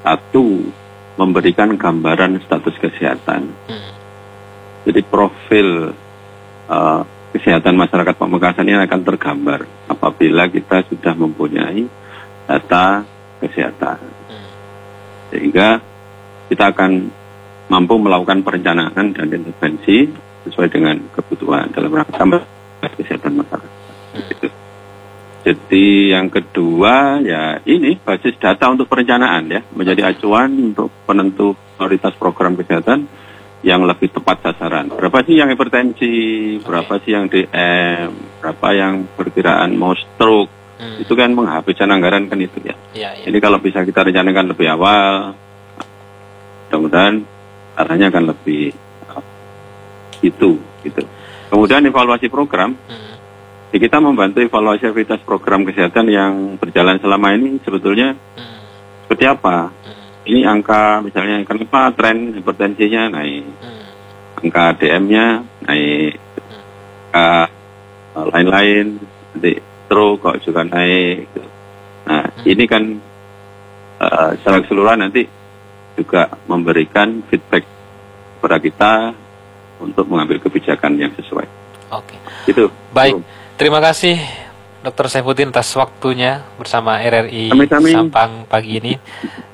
satu, memberikan gambaran status kesehatan. Jadi profil kesehatan masyarakat Pamekasan ini akan tergambar apabila kita sudah mempunyai data kesehatan. Sehingga kita akan mampu melakukan perencanaan dan intervensi sesuai dengan kebutuhan dalam rangka kesehatan masyarakat. Gitu. Jadi yang kedua ya ini basis data untuk perencanaan ya, menjadi acuan untuk penentu prioritas program kesehatan yang lebih tepat sasaran. Berapa sih yang hipertensi, berapa sih yang DM, berapa yang perkiraan mau stroke. Itu kan menghabiskan anggaran kan itu ya. Jadi kalau bisa kita rencanakan lebih awal, mudah-mudahan arahnya akan lebih gitu. Kemudian evaluasi program. Kita membantu evaluasi aktivitas program kesehatan yang berjalan selama ini sebetulnya seperti apa. Ini angka misalnya kenapa tren hipertensinya naik, angka DM-nya naik, angka lain-lain, nanti stroke kok juga naik. Nah ini kan secara keseluruhan nanti juga memberikan feedback kepada kita untuk mengambil kebijakan yang sesuai. Oke. Itu. Baik. Terima kasih Dr. Saifuddin atas waktunya bersama RRI Kami. Sampang pagi ini.